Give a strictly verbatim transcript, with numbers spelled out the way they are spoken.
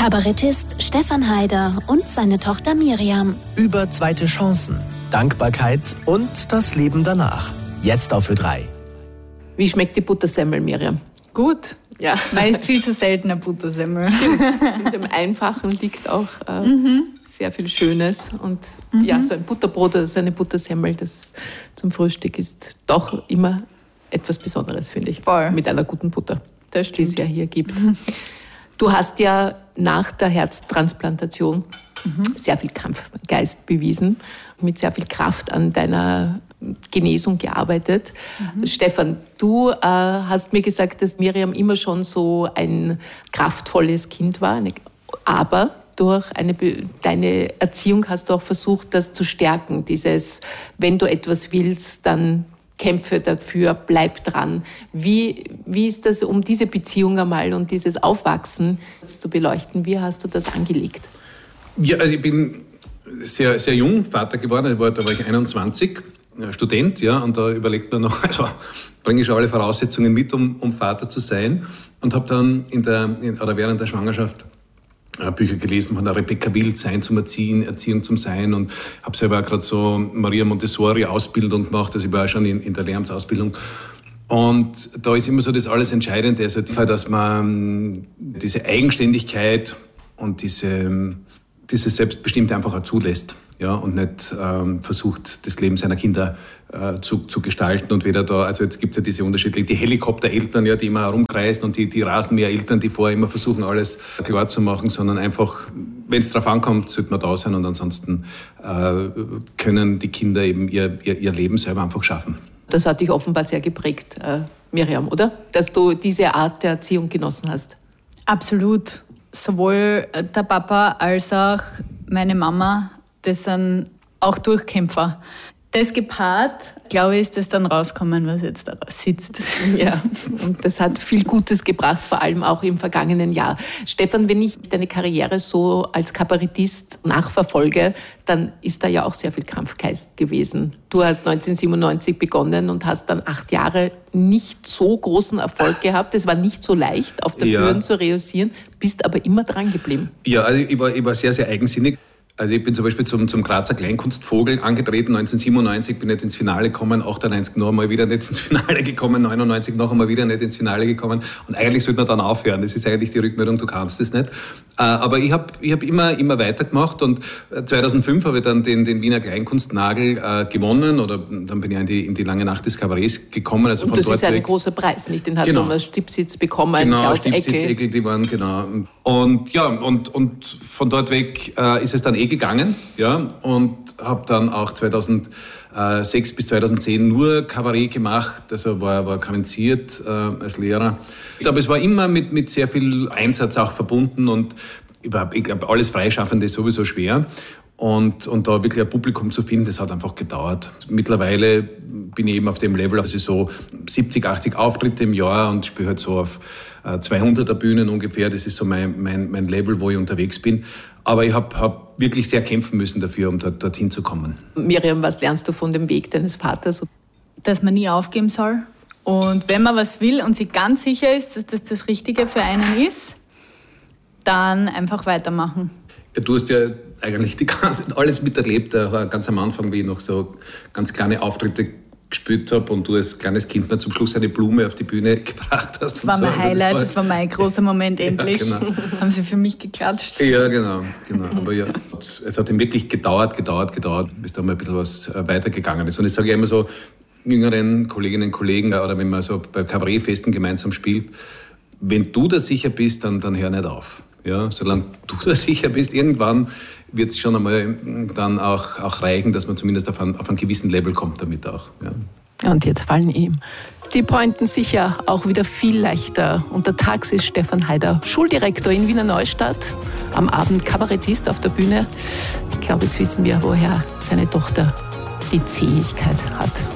Kabarettist Stefan Haider und seine Tochter Miriam. Über zweite Chancen, Dankbarkeit und das Leben danach. Jetzt auf Ö drei. Wie schmeckt die Buttersemmel, Miriam? Gut. Ja. Man isst viel zu selten eine Buttersemmel. In dem Einfachen liegt auch äh, mhm. sehr viel Schönes. Und mhm. ja, so ein Butterbrot oder so eine Buttersemmel, das zum Frühstück ist doch immer etwas Besonderes, finde ich. Voll. Mit einer guten Butter, die es ja hier gibt. Du hast ja nach der Herztransplantation mhm. sehr viel Kampfgeist bewiesen, mit sehr viel Kraft an deiner Genesung gearbeitet. Mhm. Stefan, du äh, hast mir gesagt, dass Miriam immer schon so ein kraftvolles Kind war, eine, aber durch eine, deine Erziehung hast du auch versucht, das zu stärken. Dieses, wenn du etwas willst, dann kämpfe dafür, bleib dran. Wie, wie ist das, um diese Beziehung einmal und dieses Aufwachsen zu beleuchten? Wie hast du das angelegt? Ja, also ich bin sehr, sehr jung Vater geworden. Da war, da war ich einundzwanzig. Student, ja, und da überlegt man noch, also bringe ich schon alle Voraussetzungen mit, um, um Vater zu sein, und habe dann in der, in, oder während der Schwangerschaft äh, Bücher gelesen von der Rebecca Wild, Sein zum Erziehen, Erziehung zum Sein, und habe selber auch gerade so Maria Montessori Ausbildung gemacht, also ich war auch schon in, in der Lehramtsausbildung. Und da ist immer so das alles Entscheidende, also, dass man diese Eigenständigkeit und diese, dieses Selbstbestimmte einfach auch zulässt. Ja, und nicht ähm, versucht, das Leben seiner Kinder äh, zu, zu gestalten. Und weder da, also jetzt gibt es ja diese unterschiedlichen, die Helikoptereltern, ja, die immer herumkreisen, und die, die Rasenmähereltern, die vorher immer versuchen, alles klar zu machen, sondern einfach, wenn es drauf ankommt, sollte man da sein, und ansonsten äh, können die Kinder eben ihr, ihr, ihr Leben selber einfach schaffen. Das hat dich offenbar sehr geprägt, äh, Miriam, oder? Dass du diese Art der Erziehung genossen hast. Absolut. Sowohl der Papa als auch meine Mama, das sind auch Durchkämpfer. Das gepaart, glaube ich, ist das dann rauskommen, was jetzt da sitzt. Ja, und das hat viel Gutes gebracht, vor allem auch im vergangenen Jahr. Stefan, wenn ich deine Karriere so als Kabarettist nachverfolge, dann ist da ja auch sehr viel Kampfgeist gewesen. Du hast neunzehnhundertsiebenundneunzig begonnen und hast dann acht Jahre nicht so großen Erfolg gehabt. Es war nicht so leicht, auf der ja. Bühne zu reüssieren, bist aber immer dran geblieben. Ja, also ich war, ich war sehr, sehr eigensinnig. Also ich bin zum Beispiel zum, zum Grazer Kleinkunstvogel angetreten, neunzehnhundertsiebenundneunzig, bin nicht ins Finale gekommen, achtundneunzig noch einmal wieder nicht ins Finale gekommen, neunundneunzig noch einmal wieder nicht ins Finale gekommen, und eigentlich sollte man dann aufhören, das ist eigentlich die Rückmeldung, du kannst es nicht. Aber ich habe ich hab immer, immer weitergemacht, und zweitausendfünf habe ich dann den, den Wiener Kleinkunstnagel äh, gewonnen, oder dann bin ich in die, in die lange Nacht des Kabarets gekommen. Also und von das dort ist ein weg. großer Preis, nicht? Den hat Genau. Thomas Stipsitz bekommen, genau, Klaus Eckel. Stipsitz, Eckel, die waren, genau. Und ja, und, und von dort weg äh, ist es dann eh gegangen, ja, und habe dann auch zweitausendsechs bis zweitausendzehn nur Kabarett gemacht, also war, war karenziert äh, als Lehrer. Aber es war immer mit, mit sehr viel Einsatz auch verbunden, und ich glaube, alles Freischaffende ist sowieso schwer. Und, und da wirklich ein Publikum zu finden, das hat einfach gedauert. Mittlerweile bin ich eben auf dem Level, also so siebzig, achtzig Auftritte im Jahr, und spiele halt so auf zweihunderter Bühnen ungefähr. Das ist so mein, mein, mein Level, wo ich unterwegs bin. Aber ich habe hab wirklich sehr kämpfen müssen dafür, um dort, dorthin zu kommen. Miriam, was lernst du von dem Weg deines Vaters? Dass man nie aufgeben soll. Und wenn man was will und sich ganz sicher ist, dass das das Richtige für einen ist, dann einfach weitermachen. Ja, du hast ja eigentlich die ganze, alles miterlebt, ganz am Anfang, wie ich noch so ganz kleine Auftritte gespielt habe und du als kleines Kind dann zum Schluss eine Blume auf die Bühne gebracht hast. Das war mein so. Highlight, also das, war, das war mein großer Moment endlich. Ja, genau. Haben sie für mich geklatscht. Ja, genau. genau. Aber ja, es hat ihm wirklich gedauert, gedauert, gedauert, bis da mal ein bisschen was weitergegangen ist. Und ich sage ja immer so jüngeren Kolleginnen und Kollegen, oder wenn man so bei Kabarettfesten gemeinsam spielt, wenn du da sicher bist, dann, dann hör nicht auf. Ja, solange du da sicher bist, irgendwann wird es schon einmal dann auch, auch reichen, dass man zumindest auf einen, auf einen gewissen Level kommt damit auch. Ja. Und jetzt fallen ihm die Pointen sicher auch wieder viel leichter. Untertags ist Stefan Haider Schuldirektor in Wiener Neustadt, am Abend Kabarettist auf der Bühne. Ich glaube, jetzt wissen wir, woher seine Tochter die Zähigkeit hat.